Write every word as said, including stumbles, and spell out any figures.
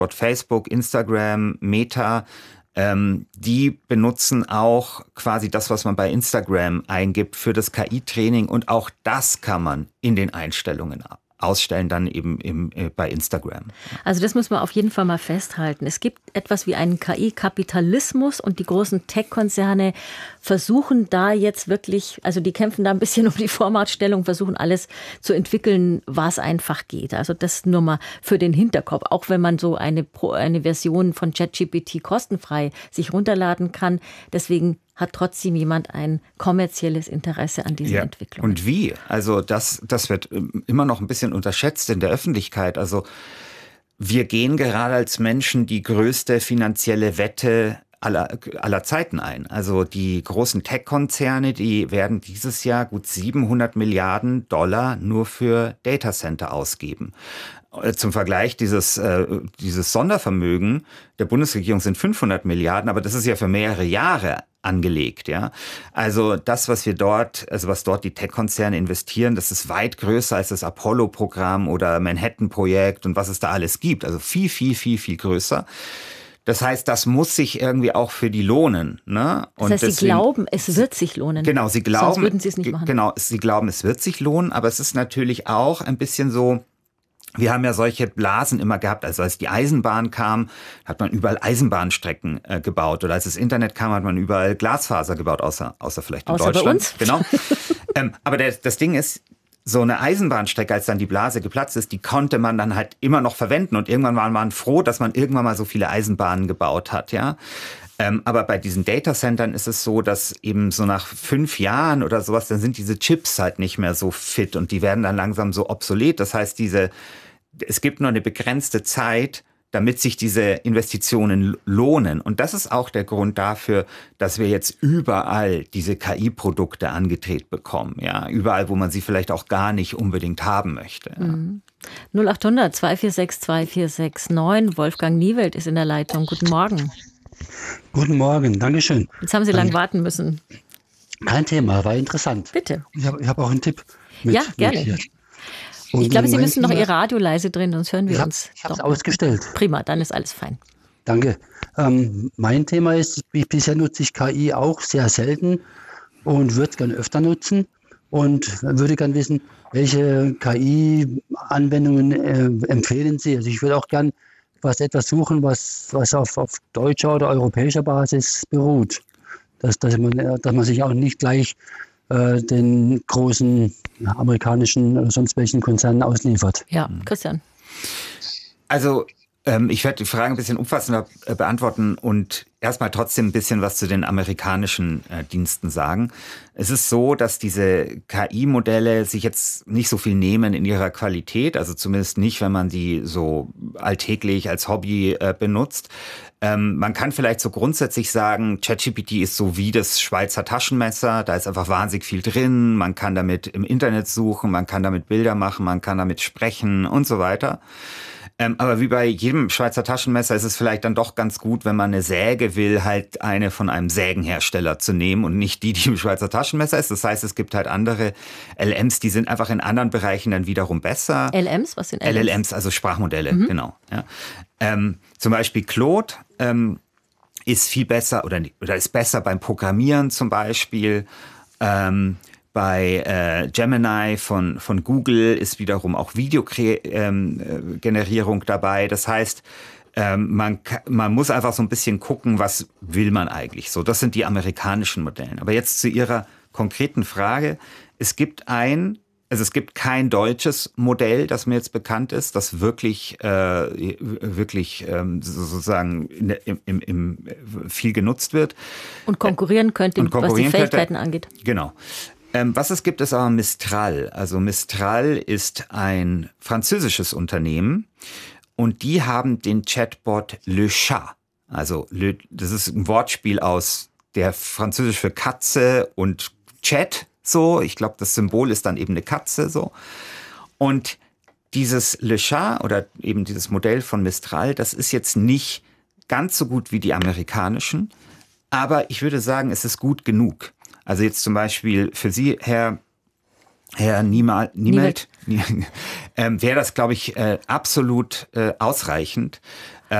Facebook, Instagram, Meta, ähm, die benutzen auch quasi das, was man bei Instagram eingibt für das K I-Training und auch das kann man in den Einstellungen ausstellen, dann eben im, äh, bei Instagram. Also das muss man auf jeden Fall mal festhalten. Es gibt etwas wie einen K I-Kapitalismus und die großen Tech-Konzerne versuchen da jetzt wirklich, also die kämpfen da ein bisschen um die Vormachtstellung, versuchen alles zu entwickeln, was einfach geht. Also das nur mal für den Hinterkopf. Auch wenn man so eine, eine Version von ChatGPT kostenfrei sich runterladen kann. Deswegen hat trotzdem jemand ein kommerzielles Interesse an dieser ja. Entwicklung. Und wie? Also das, das wird immer noch ein bisschen unterschätzt in der Öffentlichkeit. Also wir gehen gerade als Menschen die größte finanzielle Wette aller, aller Zeiten ein. Also die großen Tech-Konzerne, die werden dieses Jahr gut siebenhundert Milliarden Dollar nur für Datacenter ausgeben. Zum Vergleich, dieses, äh, dieses Sondervermögen der Bundesregierung sind fünfhundert Milliarden, aber das ist ja für mehrere Jahre angelegt, ja. Also das, was wir dort, also was dort die Tech-Konzerne investieren, das ist weit größer als das Apollo-Programm oder Manhattan-Projekt und was es da alles gibt. Also viel, viel, viel, viel größer. Das heißt, das muss sich irgendwie auch für die lohnen, ne? Das heißt, und deswegen, Sie glauben, es wird sich lohnen. Genau, Sie glauben, sonst würden Sie es nicht machen. Genau, Sie glauben, es wird sich lohnen, aber es ist natürlich auch ein bisschen so. Wir haben ja solche Blasen immer gehabt, also als die Eisenbahn kam, hat man überall Eisenbahnstrecken äh, gebaut oder als das Internet kam, hat man überall Glasfaser gebaut, außer, außer vielleicht in außer Deutschland. Bei uns. Genau. ähm, aber der, das Ding ist, so eine Eisenbahnstrecke, als dann die Blase geplatzt ist, die konnte man dann halt immer noch verwenden und irgendwann war man froh, dass man irgendwann mal so viele Eisenbahnen gebaut hat, ja. Ähm, aber bei diesen Datacentern ist es so, dass eben so nach fünf Jahren oder sowas, dann sind diese Chips halt nicht mehr so fit und die werden dann langsam so obsolet. Das heißt, diese, es gibt nur eine begrenzte Zeit, damit sich diese Investitionen lohnen. Und das ist auch der Grund dafür, dass wir jetzt überall diese K I-Produkte angedreht bekommen. Ja, überall, wo man sie vielleicht auch gar nicht unbedingt haben möchte. Ja. Mhm. null acht hundert zwei vier sechs zwei vier sechs neun. Wolfgang Niewelt ist in der Leitung. Guten Morgen. Guten Morgen, Dankeschön. Jetzt haben Sie lange warten müssen. Kein Thema, war interessant. Bitte. Ich habe ich hab auch einen Tipp mit. Ja, gerne. Ich glaube, Sie müssen noch Ihr Radio leise drehen, sonst hören wir ich hab, uns. Ich habe es ausgestellt. Prima, dann ist alles fein. Danke. Ähm, mein Thema ist, wie bisher nutze ich K I auch sehr selten und würde es gerne öfter nutzen und würde gerne wissen, welche K I-Anwendungen äh, empfehlen Sie? Also ich würde auch gerne was etwas suchen, was, was auf, auf deutscher oder europäischer Basis beruht. Dass, dass, man, dass man sich auch nicht gleich äh, den großen amerikanischen oder sonst welchen Konzernen ausliefert. Ja, Christian. Also ähm, ich werde die Frage ein bisschen umfassender äh, beantworten und erstmal trotzdem ein bisschen was zu den amerikanischen äh, Diensten sagen. Es ist so, dass diese K I-Modelle sich jetzt nicht so viel nehmen in ihrer Qualität, also zumindest nicht, wenn man die so alltäglich als Hobby äh, benutzt. Ähm, man kann vielleicht so grundsätzlich sagen, ChatGPT ist so wie das Schweizer Taschenmesser, da ist einfach wahnsinnig viel drin, man kann damit im Internet suchen, man kann damit Bilder machen, man kann damit sprechen und so weiter. Ähm, aber wie bei jedem Schweizer Taschenmesser ist es vielleicht dann doch ganz gut, wenn man eine Säge will, halt eine von einem Sägenhersteller zu nehmen und nicht die, die im Schweizer Taschenmesser ist. Das heißt, es gibt halt andere L Ms, die sind einfach in anderen Bereichen dann wiederum besser. L Ms? Was sind L Ms? L L Ms, also Sprachmodelle, mhm. genau. Ja. Ähm, zum Beispiel Claude ähm, ist viel besser oder, oder ist besser beim Programmieren zum Beispiel. Ähm, Bei äh, Gemini von, von Google ist wiederum auch Videogenerierung ähm, dabei. Das heißt, ähm, man, man muss einfach so ein bisschen gucken, was will man eigentlich so. Das sind die amerikanischen Modelle. Aber jetzt zu Ihrer konkreten Frage. Es gibt ein, also es gibt kein deutsches Modell, das mir jetzt bekannt ist, das wirklich, äh, wirklich ähm, sozusagen in, im, im, im viel genutzt wird. Und konkurrieren könnte, Und konkurrieren was die Fähigkeiten könnte, angeht. Genau. Ähm, was es gibt, ist aber Mistral. Also Mistral ist ein französisches Unternehmen und die haben den Chatbot Le Chat. Also Le, das ist ein Wortspiel aus der Französisch für Katze und Chat. So, ich glaube, das Symbol ist dann eben eine Katze. So. Und dieses Le Chat oder eben dieses Modell von Mistral, das ist jetzt nicht ganz so gut wie die amerikanischen, aber ich würde sagen, es ist gut genug. Also jetzt zum Beispiel für Sie, Herr Herr Niemald, Niemald, ähm, wäre das, glaube ich, äh, absolut äh, ausreichend.